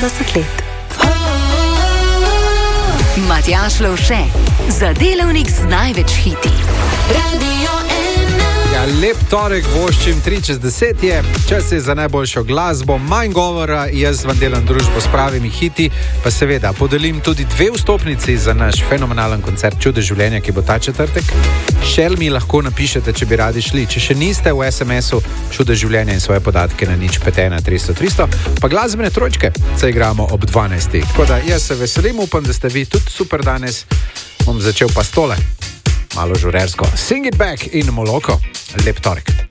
let. Matjaž Lovše, za delavnik z največ hiti. Radio 1. Ja, lep torek voščim, 9:03 je, čas je za najboljšo glasbo, manj govora, jaz vam delam družbo s pravimi hiti, pa seveda podelim tudi 2 vstopnici za naš fenomenalen koncert Čude življenja, ki bo ta četrtek. Šel mi lahko napišete, če bi radi šli. Če še niste, v SMS-u Čude življenja in svoje podatke na 051 300 300, pa glasbene trojčke se igramo ob 12. Tako da jaz se veselim, upam, da ste vi tudi super danes. Bom začel pa s tole, malo žurersko. Sing It Back in Moloko. Lep torek.